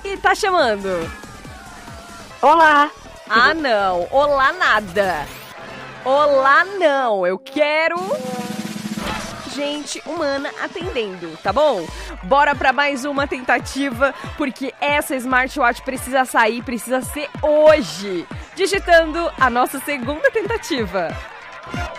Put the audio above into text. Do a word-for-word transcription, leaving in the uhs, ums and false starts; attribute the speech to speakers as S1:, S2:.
S1: que tá chamando?
S2: Olá.
S1: Ah, não. Olá, nada. Olá, não. Eu quero gente humana atendendo, tá bom? Bora pra mais uma tentativa, porque essa smartwatch precisa sair, precisa ser hoje. Digitando a nossa segunda tentativa.